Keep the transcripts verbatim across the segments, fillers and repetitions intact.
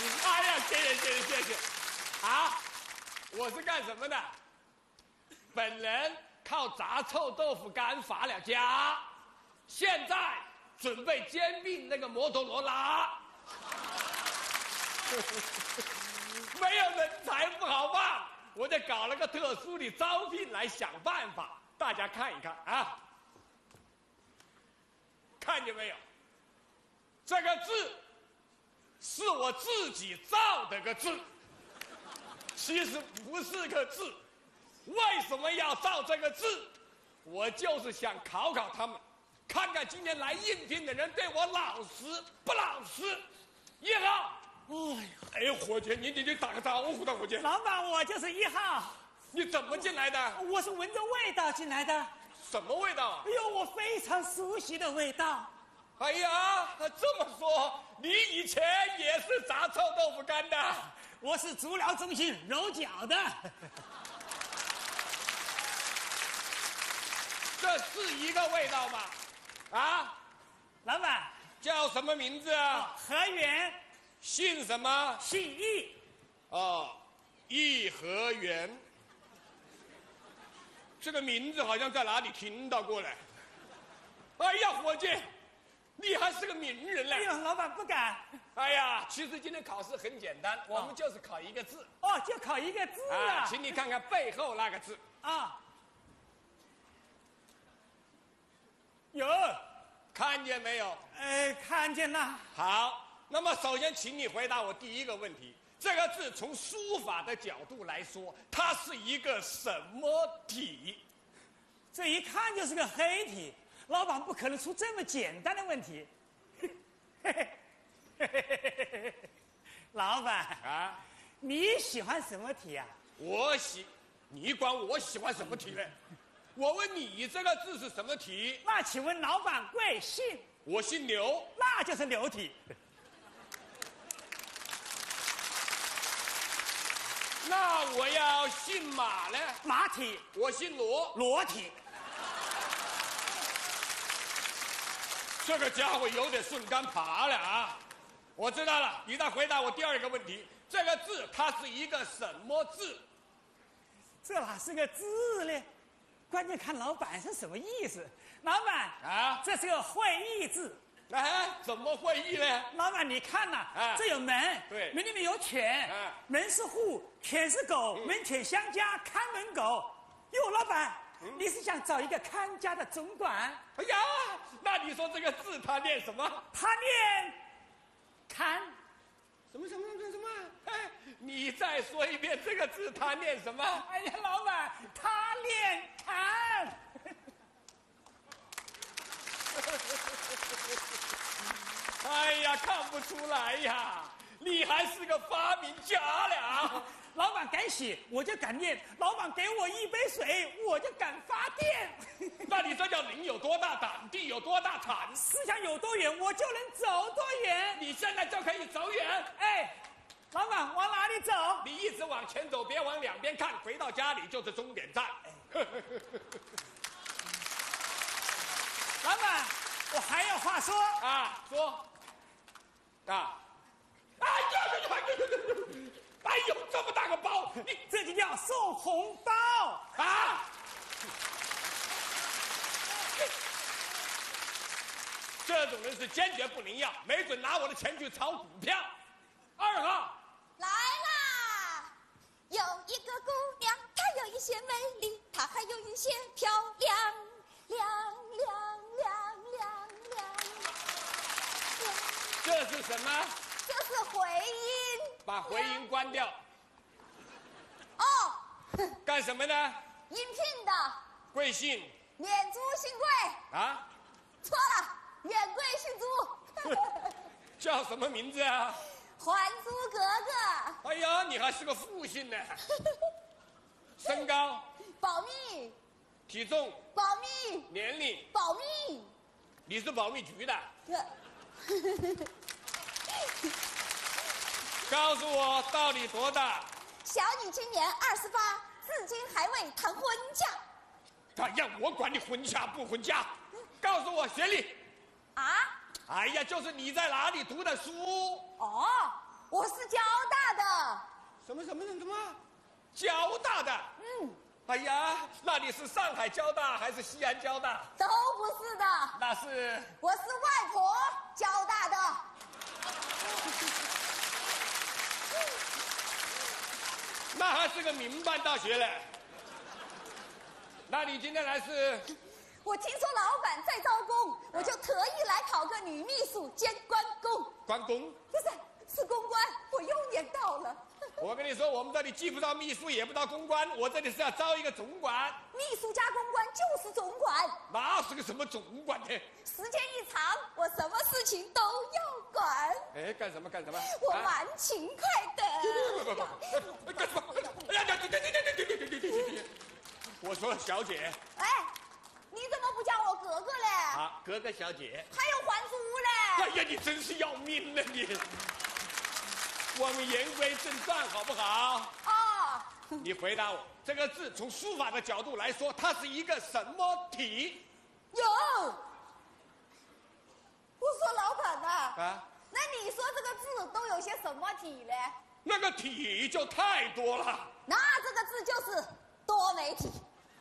哎呀，谢谢谢谢谢谢。啊，我是干什么的？本人靠炸臭豆腐干发了家，现在准备兼并那个摩托罗拉。没有人才不好办，我就搞了个特殊的招聘来想办法，大家看一看啊，看见没有？这个字是我自己造的个字，其实不是个字。为什么要造这个字？我就是想考考他们，看看今天来应聘的人对我老实不老实。一号。哎呀，哎呦，伙计，你你你打个招呼的，伙计。 老板，我就是一号。 你怎么进来的？ 我是闻着味道进来的。 什么味道啊？ 哎呦，我非常熟悉的味道。 哎呀，这么说，你以前也是炸臭豆腐干的？ 我是足疗中心揉脚的。 这是一个味道吗？啊， 老板叫什么名字啊？ 何源。 姓什么？ 姓易。 哦，颐和园。这个名字好像在哪里听到过来。哎呀，伙计，你还是个名人嘞！ 哎呦，老板不敢。 哎呀，其实今天考试很简单，我们就是考一个字。 哦，就考一个字啊！ 啊，请你看看背后那个字。 啊，有， 看见没有？ 呃，看见了。 好。那么，首先，请你回答我第一个问题：这个字从书法的角度来说，它是一个什么体？ 这一看就是个黑体。老板不可能出这么简单的问题。老板啊， 你喜欢什么体啊？ 我喜，你管我喜欢什么体呢？我问你，这个字是什么体？ 那请问老板贵姓？ 我姓刘， 那就是刘体。 那我要姓马呢？ 马体。 我姓罗， 罗体。 这个家伙有点顺杆爬了啊！我知道了，你再回答我第二个问题：这个字它是一个什么字？ 这哪是个字呢？关键看老板是什么意思。老板啊， 这是个会意字。 哎，怎么会意呢？ 老板，你看呐、啊， 啊、 这有门， 对， 门里面有犬， 啊、 门是户，犬是狗，嗯、门犬相加，看门狗。哟，老板，嗯、你是想找一个看家的总管？ 哎呀，那你说这个字他念什么？ 他念看。 什么什么什么什么？哎，你再说一遍这个字他念什么？ 哎呀，老板，他念看。 哎呀，看不出来呀，你还是个发明家了。 老板敢写，我就敢念；老板给我一杯水，我就敢发电。 那你这叫人有多大胆，地有多大产。 思想有多远，我就能走多远。 你现在就可以走远。 哎，老板往哪里走？ 你一直往前走，别往两边看，回到家里就是终点站。 老板，我还有话说啊，说。啊！哎呦呦呦呦呦！哎呦，这么大个包，你这就叫送红包啊！这种人是坚决不能要，没准拿我的钱去炒股票。二号来啦！有一个姑娘，她有一些美丽，她还有一些漂亮，亮亮亮亮亮。 这是什么？ 这是回音。 把回音关掉。 哦。 干什么呢？ 应聘的。 贵姓？ 免租姓贵。 啊？ 错了，免贵姓租。 叫什么名字啊？ 还租格格。 哎呀，你还是个复姓呢。身高？ 保密。 体重？ 保密。 年龄？ 保密。 你是保密局的？告诉我到底多大？ 小女今年二十八，至今还未谈婚嫁。 哎呀，我管你婚嫁不婚嫁，告诉我学历。 啊？ 哎呀，就是你在哪里读的书？ 哦， 我是交大的。 什么什么什么？交大的？ 嗯。 哎呀，那你是上海交大还是西安交大？ 都不是的。 那是？ 我是外婆交大的。 那还是个民办大学嘞。那你今天来是？ 我听说老板在招工，我就特意来考个女秘书兼关公。 关公？ 不是，是公关，我又念到了。 我跟你说，我们这里既不招秘书，也不招公关，我这里是要招一个总管。 秘书加公关就是总管。 那是个什么总管呢？ 时间一长，我什么事情都要管。 哎，干什么干什么？ 我蛮勤快的。 不不不，干什么？哎呀，对对对对对对对对对对！我说小姐。 哎，你怎么不叫我哥哥嘞？ 啊，哥哥小姐。 还有还珠嘞？ 哎呀，你真是要命了你！我们言归正传，好不好？ 啊！ 你回答我，这个字从书法的角度来说，它是一个什么体？ 有。我说老板呐。啊。那你说这个字都有些什么体嘞？ 那个体就太多了。 那这个字就是多媒体。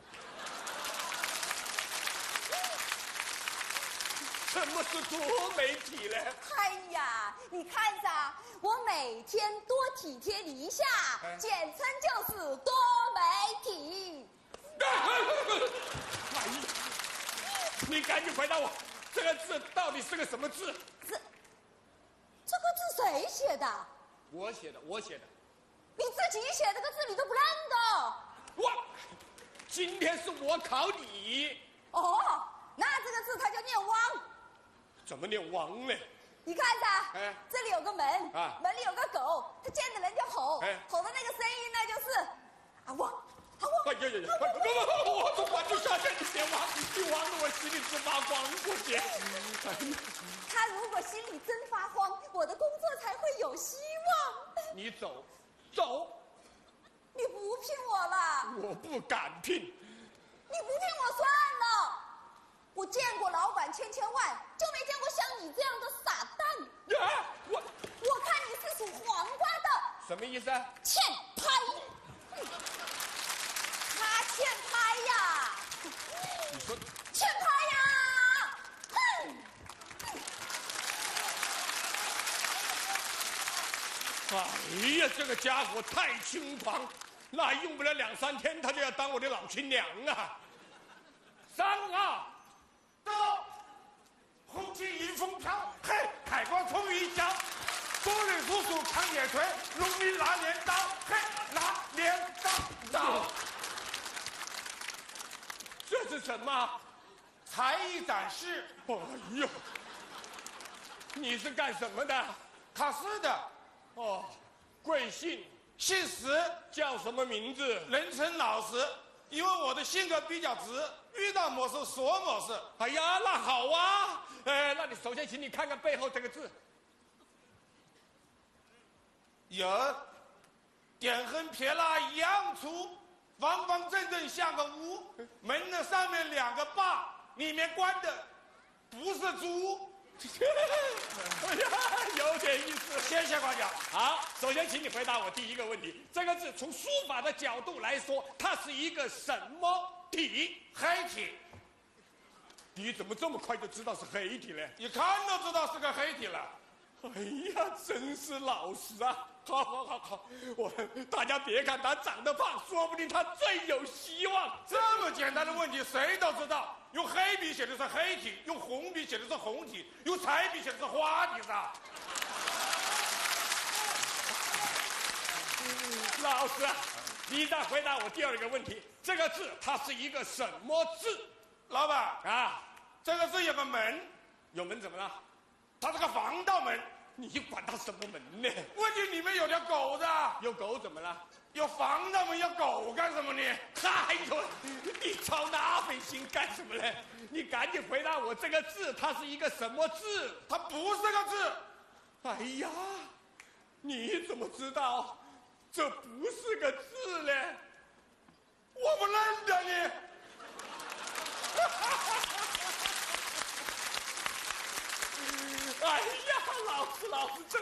什么是多媒体嘞？ 哎呀，你看噻，我每天多体贴你一下，哎、简称就是多媒体。 哎呀，你赶紧回答我，这个字到底是个什么字？ 这这个字谁写的？ 我写的，我写的。 你自己写这个字你都不认得？ 我，今天是我考你。 哦，那这个字它就念汪。 怎么念汪呢？ 你看噻，哎、这里有个门，啊、门里有个狗，它见着人就吼，哎、吼的那个声音呢就是啊汪，啊汪。 哎呀呀呀！不不不，我总管就下线，你别汪，你汪得我心里直发慌，过节。 他如果心里真发慌，我的工作才会有希望。 你走，走。 你不聘我了？ 我不敢聘。 你不聘我算了。我见过老板千千万，就没见过像你这样的傻蛋。 啊！我我看你是属黄瓜的。 什么意思啊？ 欠拍。他欠拍呀！ 你说欠拍呀！哼！ 哎呀，这个家伙太轻狂，那用不了两三天，他就要当我的老亲娘啊！三啊！ 到，红旗迎风飘，嘿，海光冲雨脚，多人叔叔扛铁锤，农民拿镰刀，嘿，拿镰刀刀。 这是什么？ 才艺展示。 哎呦，你是干什么的？ 考试的。 哦，贵姓？ 姓石， 叫什么名字？ 人称老石，因为我的性格比较直。遇到模式说模式。 哎呀，那好啊！哎，那你首先请你看看背后这个字。 有，点横撇捺一样粗，方方正正像个屋。门的上面两个把，里面关的不是猪。 哎呀，有点意思。 谢谢夸奖。 好，首先请你回答我第一个问题：这个字从书法的角度来说，它是一个什么体？ 黑体。 你怎么这么快就知道是黑体嘞？ 一看都知道是个黑体了。 哎呀，真是老实啊！好好好好，我大家别看他长得胖，说不定他最有希望。 这么简单的问题谁都知道，用黑笔写的是黑体，用红笔写的是红体，用彩笔写的是花体噻。 老师，你再回答我第二个问题，这个字它是一个什么字？ 老板啊， 这个字有个门， 有门怎么了？ 它是个防盗门。 你管它什么门呢？ 问题里面有条狗的。 有狗怎么了？ 有防盗门，要狗干什么呢？ 哎呦，你操那份心干什么呢？你赶紧回答我，这个字它是一个什么字？ 它不是个字。 哎呀，你怎么知道这不是个字呢？ 我不认得你。 哎呀，老师，老师真